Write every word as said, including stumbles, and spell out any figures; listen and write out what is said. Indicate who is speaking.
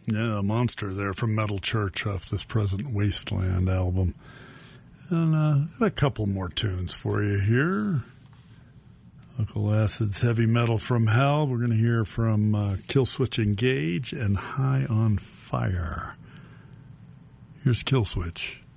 Speaker 1: Yeah, a monster there from Metal Church off this Present Wasteland album. And uh, a couple more tunes for you here. Uncle Acid's Heavy Metal from Hell. We're going to hear from uh, Killswitch Engage and High on Fire. Here's Killswitch.